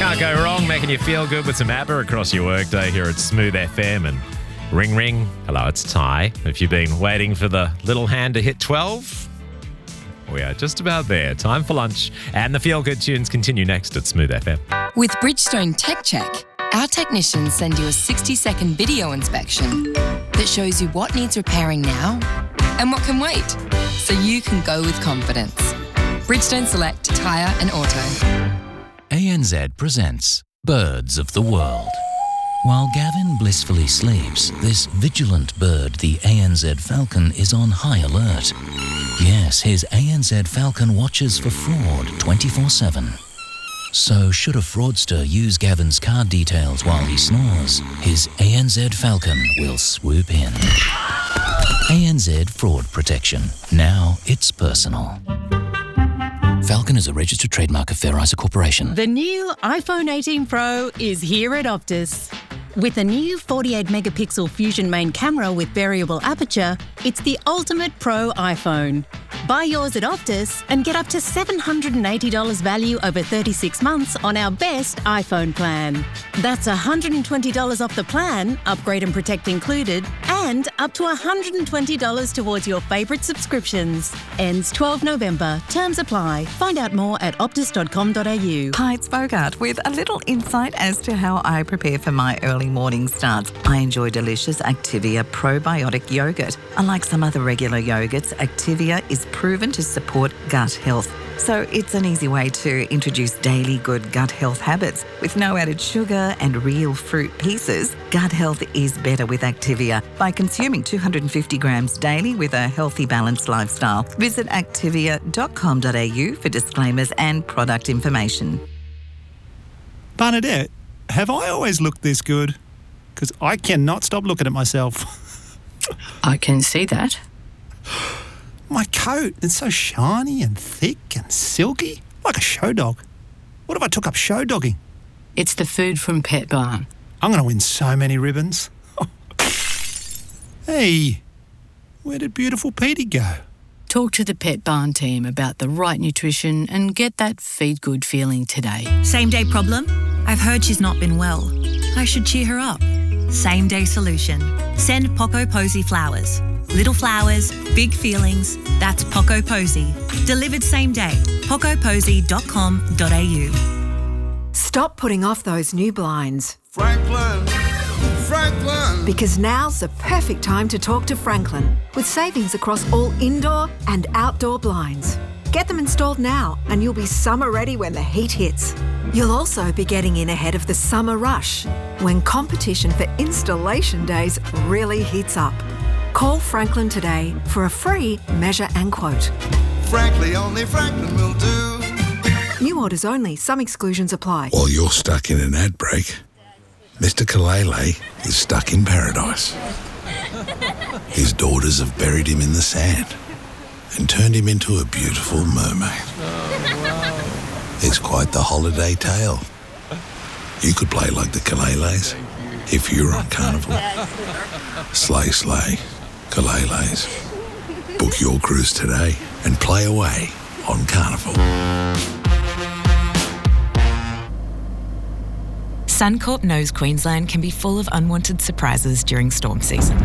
Can't go wrong making you feel good with some ABBA across your workday here at Smooth FM. And ring, ring. Hello, it's Ty. If you've been waiting for the little hand to hit 12, we are just about there. Time for lunch. And the feel good tunes continue next at Smooth FM. With Bridgestone Tech Check, our technicians send you a 60-second video inspection that shows you what needs repairing now and what can wait, so you can go with confidence. Bridgestone Select Tyre and Auto. ANZ presents Birds of the World. While Gavin blissfully sleeps, this vigilant bird, the ANZ Falcon, is on high alert. Yes, his ANZ Falcon watches for fraud 24/7. So should a fraudster use Gavin's card details while he snores, his ANZ Falcon will swoop in. ANZ Fraud Protection. Now it's personal. Falcon is a registered trademark of Fair Isa Corporation. The new iPhone 18 Pro is here at Optus. With a new 48-megapixel Fusion main camera with variable aperture, it's the ultimate pro iPhone. Buy yours at Optus and get up to $780 value over 36 months on our best iPhone plan. That's $120 off the plan, upgrade and protect included, and up to $120 towards your favourite subscriptions. Ends 12 November. Terms apply. Find out more at optus.com.au. Hi, it's Bogart with a little insight as to how I prepare for my early morning starts. I enjoy delicious Activia probiotic yogurt. Unlike some other regular yogurts, Activia is proven to support gut health. So it's an easy way to introduce daily good gut health habits. With no added sugar and real fruit pieces, gut health is better with Activia by consuming 250 grams daily with a healthy, balanced lifestyle. Visit activia.com.au for disclaimers and product information. Bernadette, have I always looked this good? Because I cannot stop looking at myself. I can see that. My coat, it's so shiny and thick and silky, like a show dog. What if I took up show dogging? It's the food from Pet Barn. I'm going to win so many ribbons. Hey, where did beautiful Petey go? Talk to the Pet Barn team about the right nutrition and get that feed good feeling today. Same day problem? I've heard she's not been well. I should cheer her up. Same day solution. Send Poco Posy flowers. Little flowers, big feelings. That's Poco Posy. Delivered same day. pocoposy.com.au. Stop putting off those new blinds. Franklin. Because now's the perfect time to talk to Franklin with savings across all indoor and outdoor blinds. Get them installed now and you'll be summer ready when the heat hits. You'll also be getting in ahead of the summer rush when competition for installation days really heats up. Call Franklin today for a free measure and quote. Frankly, only Franklin will do. New orders only. Some exclusions apply. While you're stuck in an ad break, Mr. Kalele is stuck in paradise. His daughters have buried him in the sand and turned him into a beautiful mermaid. It's quite the holiday tale. You could play like the Kaleles if you're on Carnival. Slay, slay, Kaleles. Book your cruise today and play away on Carnival. Suncorp knows Queensland can be full of unwanted surprises during storm season.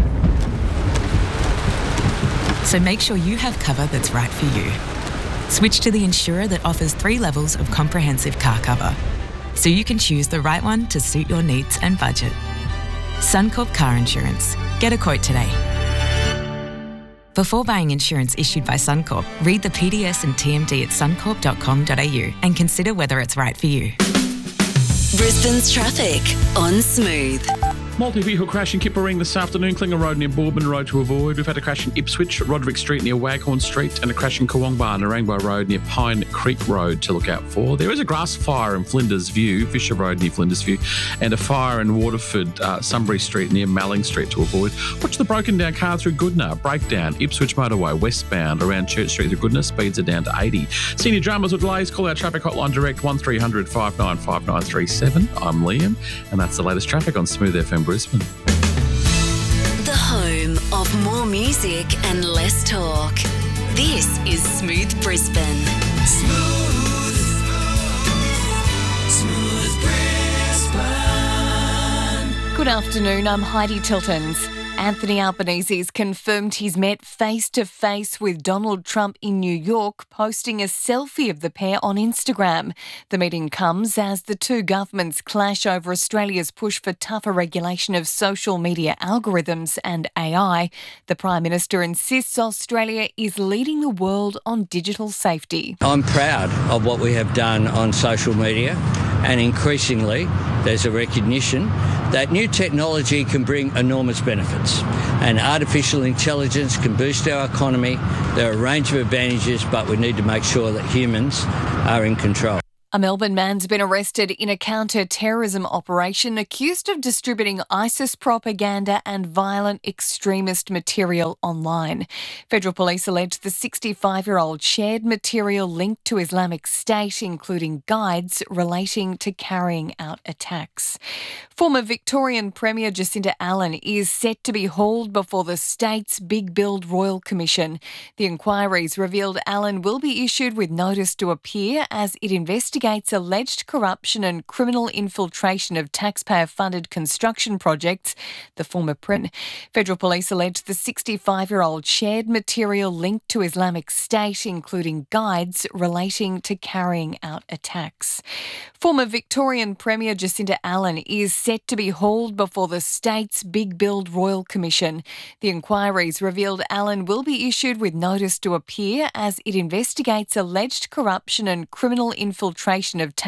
So make sure you have cover that's right for you. Switch to the insurer that offers 3 levels of comprehensive car cover, so you can choose the right one to suit your needs and budget. Suncorp Car Insurance. Get a quote today. Before buying insurance issued by Suncorp, read the PDS and TMD at suncorp.com.au and consider whether it's right for you. Brisbane's traffic on Smooth. Multi-vehicle crash in Kippa this afternoon, Klinger Road near Boardman Road to avoid. We've had a crash in Ipswich, Roderick Street near Waghorn Street, and a crash in Kawangbar near Rainbow Road near Pine Creek Road to look out for. There is a grass fire in Flinders View, Fisher Road near Flinders View, and a fire in Waterford, Sunbury Street near Malling Street to avoid. Watch the broken down car through Goodna, breakdown, Ipswich Motorway, westbound around Church Street through Goodna, speeds are down to 80. Senior dramas or delays, call our traffic hotline direct 1300 595937. I'm Liam, and that's the latest traffic on Smooth FM Brisbane. The home of more music and less talk. This is Smooth Brisbane. Smooth Brisbane. Good afternoon, I'm Heidi Tiltons. Anthony Albanese has confirmed he's met face-to-face with Donald Trump in New York, posting a selfie of the pair on Instagram. The meeting comes as the two governments clash over Australia's push for tougher regulation of social media algorithms and AI. The Prime Minister insists Australia is leading the world on digital safety. I'm proud of what we have done on social media, and increasingly there's a recognition that new technology can bring enormous benefits, and artificial intelligence can boost our economy. There are a range of advantages, but we need to make sure that humans are in control. A Melbourne man's been arrested in a counter-terrorism operation accused of distributing ISIS propaganda and violent extremist material online. Federal police allege the 65-year-old shared material linked to Islamic State, including guides relating to carrying out attacks. Former Victorian Premier Jacinta Allen is set to be hauled before the state's Big Build Royal Commission. The inquiries revealed Allen will be issued with notice to appear as it investigates alleged corruption and criminal infiltration of taxpayer-funded construction projects. The former Federal police allege the 65-year-old shared material linked to Islamic State, including guides relating to carrying out attacks. Former Victorian Premier Jacinta Allen is set to be hauled before the state's Big Build Royal Commission. The inquiries revealed Allen will be issued with notice to appear as it investigates alleged corruption and criminal infiltration of